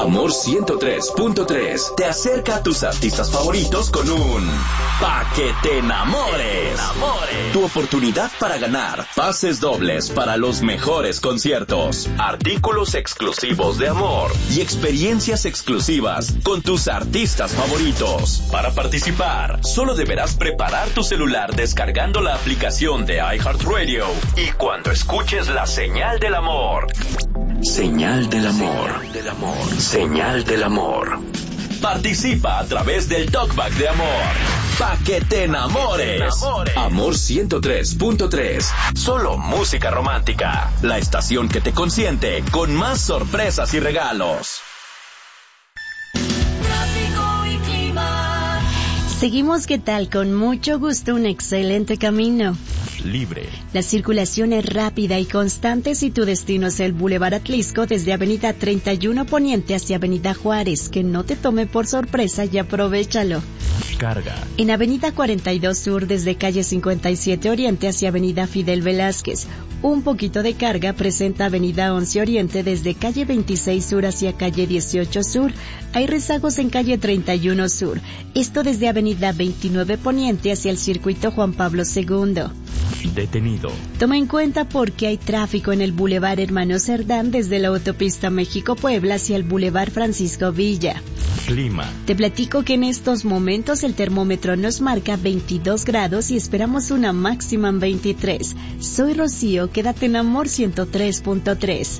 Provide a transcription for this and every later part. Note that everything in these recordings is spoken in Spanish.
Amor 103.3 te acerca a tus artistas favoritos con un Pa' que te enamores. Tu oportunidad para ganar pases dobles para los mejores conciertos, artículos exclusivos de Amor y experiencias exclusivas con tus artistas favoritos. Para participar, solo deberás preparar tu celular descargando la aplicación de iHeartRadio y cuando escuches la señal del amor. Señal del amor. Señal del amor. Participa a través del Talkback de Amor. Pa' que te enamores. Amor 103.3. Solo música romántica. La estación que te consiente con más sorpresas y regalos. Seguimos, ¿qué tal? Con mucho gusto, un excelente camino. Libre. La circulación es rápida y constante si tu destino es el Boulevard Atlisco desde Avenida 31 Poniente hacia Avenida Juárez. Que no te tome por sorpresa y aprovéchalo. Carga. En Avenida 42 Sur desde Calle 57 Oriente hacia Avenida Fidel Velázquez. Un poquito de carga presenta Avenida 11 Oriente desde Calle 26 Sur hacia Calle 18 Sur. Hay rezagos en Calle 31 Sur. Esto desde Avenida 29 Poniente hacia el Circuito Juan Pablo II. Detenido. Toma en cuenta porque hay tráfico en el Boulevard Hermano Cerdán desde la autopista México-Puebla hacia el Boulevard Francisco Villa. Clima. Te platico que en estos momentos el termómetro nos marca 22 grados y esperamos una máxima en 23. Soy Rocío, quédate en Amor 103.3.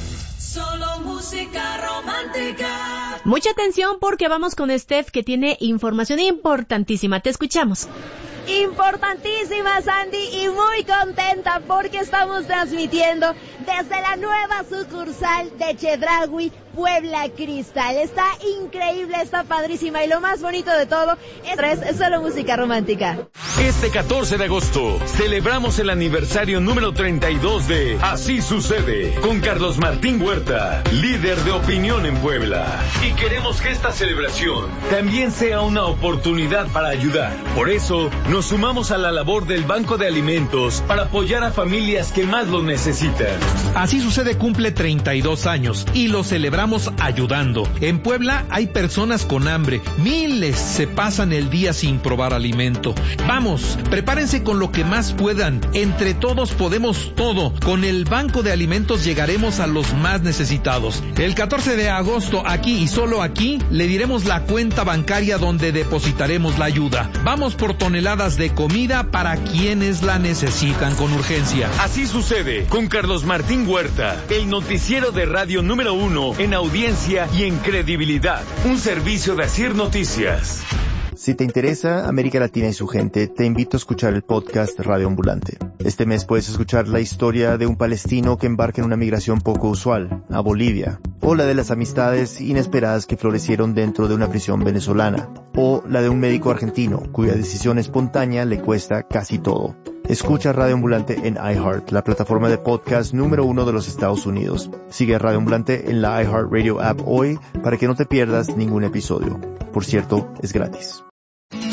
Solo música romántica. Mucha atención porque vamos con Steph, que tiene información importantísima. Te escuchamos. Importantísima, Sandy, y muy contenta porque estamos transmitiendo desde la nueva sucursal de Chedraui, Puebla Cristal. Está increíble, está padrísima y lo más bonito de todo es solo música romántica. Este 14 de agosto celebramos el aniversario número 32 de Así Sucede con Carlos Martín Huerta, líder de opinión en Puebla. Y queremos que esta celebración también sea una oportunidad para ayudar. Por eso nos sumamos a la labor del Banco de Alimentos para apoyar a familias que más lo necesitan. Así Sucede cumple 32 años y lo celebramos ayudando. En Puebla hay personas con hambre. Miles se pasan el día sin probar alimento. Vamos, prepárense con lo que más puedan. Entre todos podemos todo. Con el Banco de Alimentos llegaremos a los más necesitados. El 14 de agosto, aquí y solo aquí, le diremos la cuenta bancaria donde depositaremos la ayuda. Vamos por toneladas de comida para quienes la necesitan con urgencia. Así Sucede con Carlos Martín Huerta, el noticiero de radio número 1 en audiencia y en credibilidad. Un servicio de Asir Noticias. Si te interesa América Latina y su gente, te invito a escuchar el podcast Radio Ambulante. Este mes puedes escuchar la historia de un palestino que embarca en una migración poco usual, a Bolivia, o la de las amistades inesperadas que florecieron dentro de una prisión venezolana, o la de un médico argentino cuya decisión espontánea le cuesta casi todo. Escucha Radio Ambulante en iHeart, la plataforma de podcast número 1 de los Estados Unidos. Sigue Radio Ambulante en la iHeartRadio app hoy para que no te pierdas ningún episodio. Por cierto, es gratis.